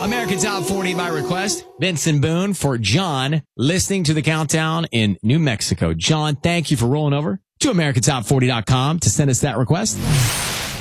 American Top 40 by request. Benson Boone for John, listening to the countdown in New Mexico. John, thank you for rolling over to AmericanTop40.com to send us that request.